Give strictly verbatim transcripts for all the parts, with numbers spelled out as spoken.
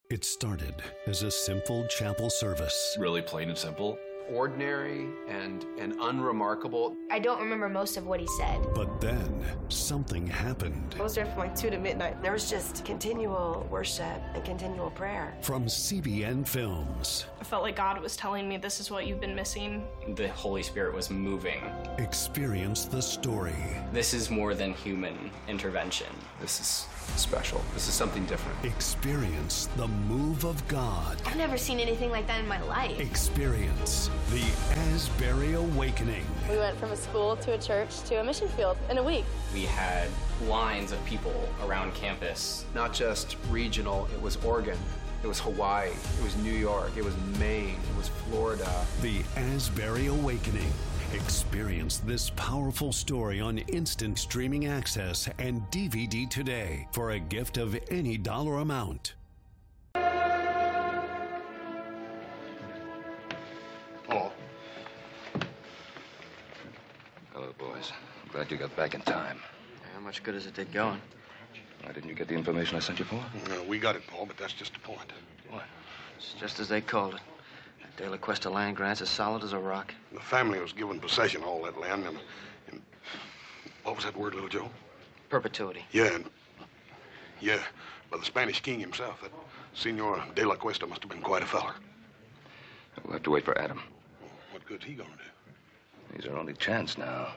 It started as a simple chapel service. Really plain and simple. Ordinary and, and unremarkable. I don't remember most of what he said. But then something happened. I was there from like two to midnight. There was just continual worship and continual prayer. From C B N Films. I felt like God was telling me this is what you've been missing. The Holy Spirit was moving. Experience the story. This is more than human intervention. This is special. This is something different. Experience the move of God. I've never seen anything like that in my life. Experience the Asbury Awakening. We went from a school to a church to a mission field in a week. We had lines of people around campus. Not just regional, it was Oregon, it was Hawaii, it was New York, it was Maine, it was Florida. The Asbury Awakening. Experience this powerful story on instant streaming access and D V D today for a gift of any dollar amount. Paul. Hello, boys. I'm glad you got back in time. How much good does it take going? Why didn't you get the information I sent you for? No, we got it, Paul, but that's just the point. What? It's just as they called it. De La Cuesta land grant's as solid as a rock. The family was given possession of all that land, and, and what was that word, little Joe? Perpetuity. Yeah, and, yeah, by the Spanish king himself. That Senor De La Cuesta must have been quite a feller. We'll have to wait for Adam. What good's he gonna do? He's our only chance now.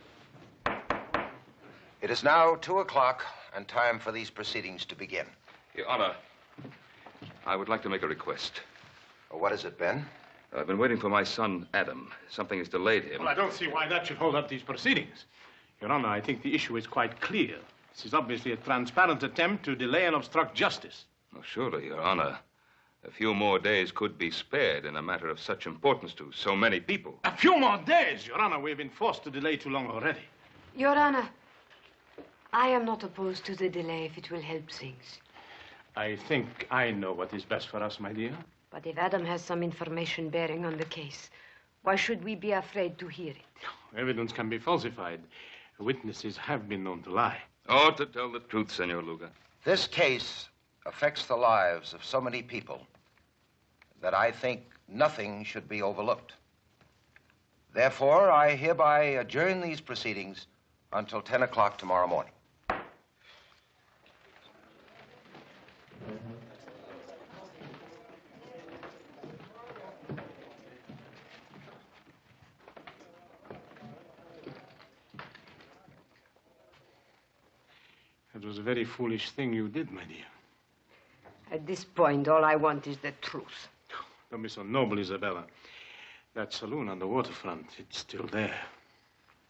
It is now two o'clock and time for these proceedings to begin. Your Honor, I would like to make a request. What has it been? I've been waiting for my son, Adam. Something has delayed him. Well, I don't see why that should hold up these proceedings. Your Honor, I think the issue is quite clear. This is obviously a transparent attempt to delay and obstruct justice. Oh, surely, Your Honor. A few more days could be spared in a matter of such importance to so many people. A few more days, Your Honor. We've been forced to delay too long already. Your Honor, I am not opposed to the delay if it will help things. I think I know what is best for us, my dear. But if Adam has some information bearing on the case, why should we be afraid to hear it? Evidence can be falsified. Witnesses have been known to lie. Oh, to tell the truth, Senor Luga. This case affects the lives of so many people that I think nothing should be overlooked. Therefore, I hereby adjourn these proceedings until ten o'clock tomorrow morning. It was a very foolish thing you did, my dear. At this point, all I want is the truth. Don't be so noble, Isabella. That saloon on the waterfront, it's still there.